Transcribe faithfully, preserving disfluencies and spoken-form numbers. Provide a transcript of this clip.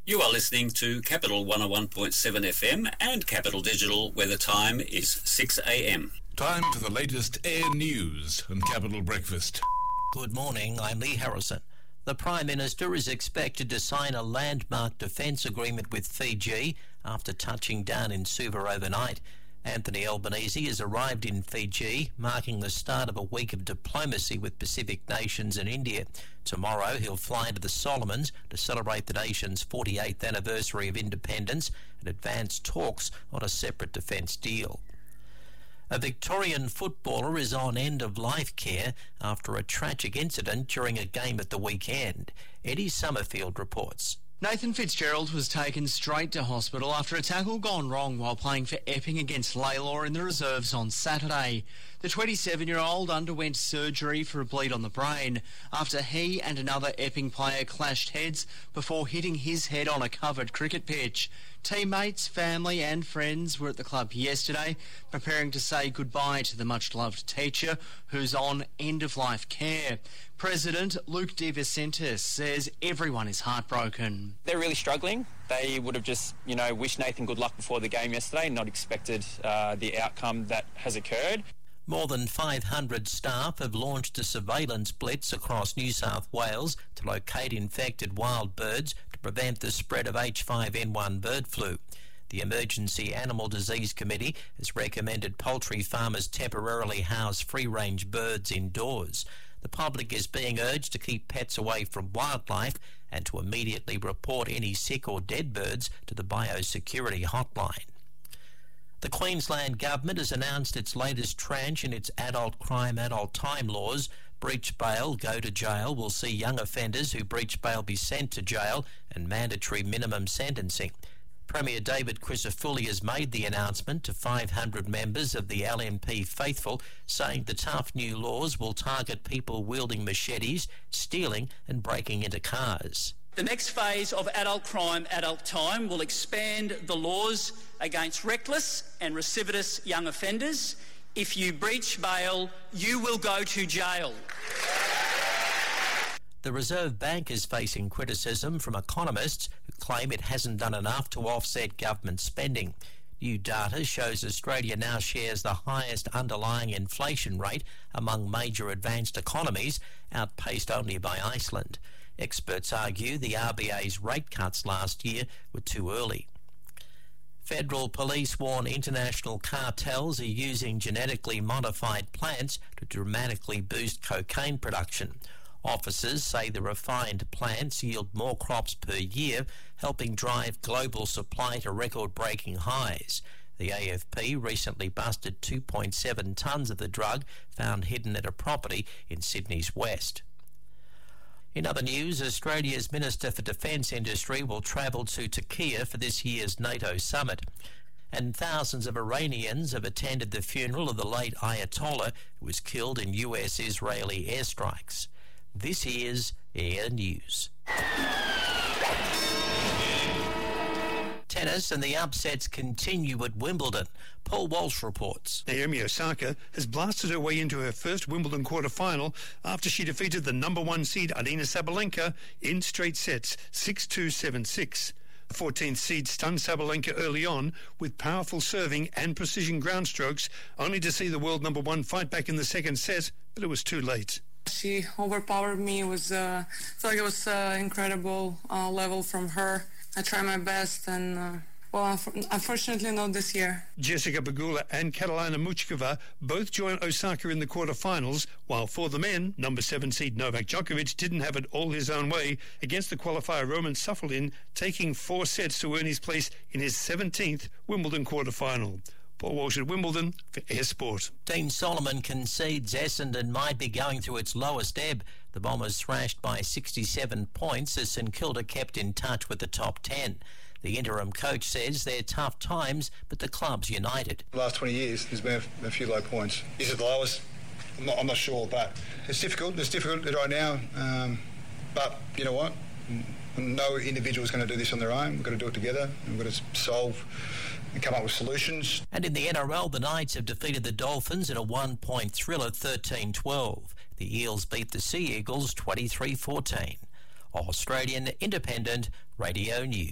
You are listening to Capital one oh one point seven F M and Capital Digital, where the time is six a m. Time for the latest air news on Capital Breakfast. Good morning, I'm Lee Harrison. The Prime Minister is expected to sign a landmark defence agreement with Fiji after touching down in Suva overnight. Anthony Albanese has arrived in Fiji, marking the start of a week of diplomacy with Pacific nations and India. Tomorrow he'll fly to the Solomons to celebrate the nation's forty-eighth anniversary of independence and advance talks on a separate defence deal. A Victorian footballer is on end-of-life care after a tragic incident during a game at the weekend. Eddie Summerfield reports. Nathan Fitzgerald was taken straight to hospital after a tackle gone wrong while playing for Epping against Lalor in the reserves on Saturday. The twenty-seven-year-old underwent surgery for a bleed on the brain after he and another Epping player clashed heads before hitting his head on a covered cricket pitch. Teammates, family and friends were at the club yesterday preparing to say goodbye to the much-loved teacher who's on end-of-life care. President Luke De Vicentis says everyone is heartbroken. They're really struggling. They would have just, you know, wished Nathan good luck before the game yesterday, not expected uh, the outcome that has occurred. More than five hundred staff have launched a surveillance blitz across New South Wales to locate infected wild birds to prevent the spread of H five N one bird flu. The Emergency Animal Disease Committee has recommended poultry farmers temporarily house free-range birds indoors. The public is being urged to keep pets away from wildlife and to immediately report any sick or dead birds to the biosecurity hotline. The Queensland Government has announced its latest tranche in its adult crime, adult time laws. Breach bail, go to jail will see young offenders who breach bail be sent to jail and mandatory minimum sentencing. Premier David Crisafulli has made the announcement to five hundred members of the L N P faithful, saying the tough new laws will target people wielding machetes, stealing and breaking into cars. The next phase of adult crime, adult time will expand the laws against reckless and recidivist young offenders. If you breach bail, you will go to jail. The Reserve Bank is facing criticism from economists who claim it hasn't done enough to offset government spending. New data shows Australia now shares the highest underlying inflation rate among major advanced economies, outpaced only by Iceland. Experts argue the R B A's rate cuts last year were too early. Federal police warn international cartels are using genetically modified plants to dramatically boost cocaine production. Officers say the refined plants yield more crops per year, helping drive global supply to record-breaking highs. The A F P recently busted two point seven tonnes of the drug found hidden at a property in Sydney's west. In other news, Australia's Minister for Defence Industry will travel to Turkey for this year's NATO summit. And thousands of Iranians have attended the funeral of the late Ayatollah, who was killed in U S-Israeli airstrikes. This is Air News. Tennis and the upsets continue at Wimbledon. Paul Walsh reports. Naomi Osaka has blasted her way into her first Wimbledon quarter-final after she defeated the number one seed Aryna Sabalenka in straight sets, six two, seven six. The fourteenth seed stunned Sabalenka early on with powerful serving and precision ground strokes, only to see the world number one fight back in the second set, but it was too late. She overpowered me. It was, uh, I feel like it was uh, incredible uh, level from her. I tried my best, and uh, well, unfortunately not this year. Jessica Pegula and Katalina Muchkova both joined Osaka in the quarterfinals, while for the men, number seven seed Novak Djokovic didn't have it all his own way against the qualifier Roman Safulin, taking four sets to earn his place in his seventeenth Wimbledon quarterfinal. Paul Walsh at Wimbledon for Air Sport. Dean Solomon concedes Essendon might be going through its lowest ebb. The Bombers thrashed by sixty-seven points as St Kilda kept in touch with the top ten. The interim coach says they're tough times, but the club's united. The last twenty years, there's been a, a few low points. Is it the lowest? I'm not, I'm not sure, but it's difficult. It's difficult right now, um, but you know what? No individual is going to do this on their own. We've got to do it together. We've got to solve and come up with solutions. And in the N R L, the Knights have defeated the Dolphins in a one-point thriller, thirteen twelve. The Eels beat the Sea Eagles twenty-three fourteen. Australian Independent Radio News.